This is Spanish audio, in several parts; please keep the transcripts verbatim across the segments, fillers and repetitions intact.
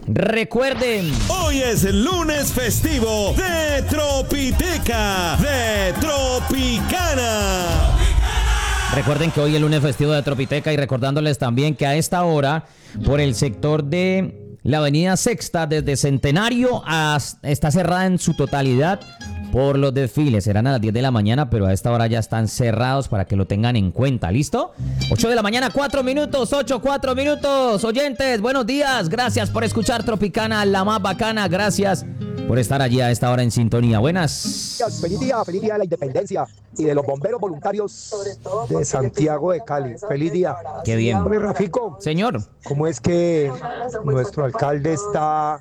Recuerden, hoy es el lunes festivo de Tropiteca, de Tropicana. recuerden que hoy es el lunes festivo de Tropiteca y recordándoles también que a esta hora, por el sector de la avenida Sexta, desde Centenario a, está cerrada en su totalidad por los desfiles. Serán a las diez de la mañana, pero a esta hora ya están cerrados para que lo tengan en cuenta. ¿Listo? ocho de la mañana, cuatro minutos. ocho, cuatro minutos. Oyentes, buenos días. Gracias por escuchar Tropicana, la más bacana. Gracias por estar allí a esta hora en sintonía. Buenas. Feliz día, feliz día de la independencia y de los bomberos voluntarios de Santiago de Cali. Feliz día. Qué bien. Hombre, Rafico, Señor. ¿cómo es que nuestro alcalde está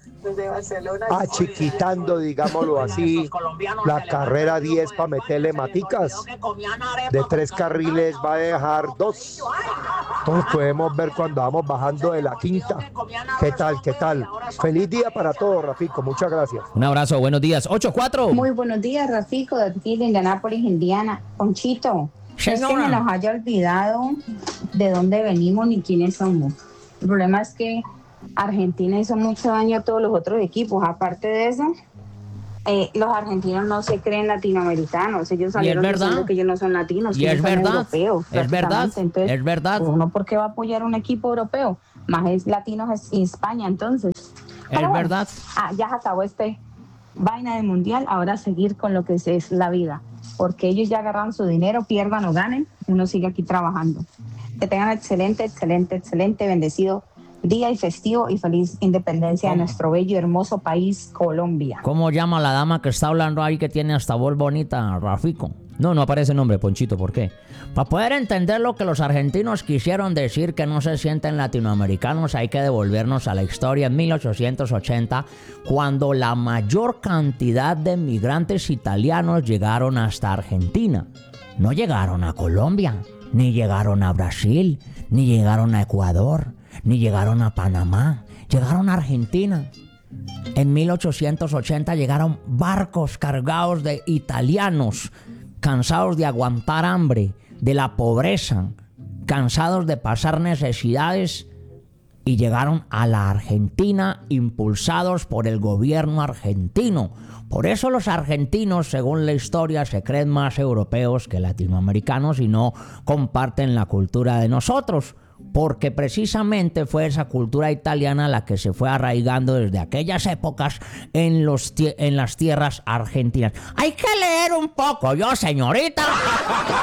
achiquitando, digámoslo así, la carrera diez para meterle maticas? De tres carriles va a dejar dos. Todos podemos ver cuando vamos bajando de la quinta. ¿Qué tal, qué tal? Feliz día para todos, Rafico. Muchas gracias. Un abrazo, buenos días. ocho, cuatro. Muy buenos días, Rafico, de aquí de Indianápolis, Indiana. Ponchito, es que Señora. me nos haya olvidado de dónde venimos ni quiénes somos. El problema es que Argentina hizo mucho daño a todos los otros equipos. Aparte de eso, eh, los argentinos no se creen latinoamericanos. Ellos salieron verdad? diciendo que ellos no son latinos, Y que es ellos son verdad, europeos. es verdad, prácticamente. Entonces, es verdad. ¿uno por qué va a apoyar un equipo europeo? Más es latinos es España, entonces. Pero bueno, verdad. Ah, ya se acabó este vaina del mundial, ahora seguir con lo que es la vida, porque ellos ya agarraron su dinero, pierdan o ganen, uno sigue aquí trabajando. Que tengan excelente, excelente, excelente, bendecido día y festivo y feliz independencia de nuestro bello y hermoso país, Colombia. ¿Cómo llama la dama que está hablando ahí que tiene hasta voz bonita, Rafico? No, no aparece el nombre, Ponchito, ¿por qué? Para poder entender lo que los argentinos quisieron decir que no se sienten latinoamericanos, hay que devolvernos a la historia en mil ochocientos ochenta, cuando la mayor cantidad de migrantes italianos llegaron hasta Argentina. No llegaron a Colombia, ni llegaron a Brasil, ni llegaron a Ecuador, ni llegaron a Panamá, llegaron a Argentina. En mil ochocientos ochenta llegaron barcos cargados de italianos, cansados de aguantar hambre, de la pobreza, cansados de pasar necesidades, y llegaron a la Argentina impulsados por el gobierno argentino. Por eso los argentinos, según la historia, se creen más europeos que latinoamericanos y no comparten la cultura de nosotros, porque precisamente fue esa cultura italiana la que se fue arraigando desde aquellas épocas en, los tie- en las tierras argentinas. Hay que leer un poco, yo, señorita.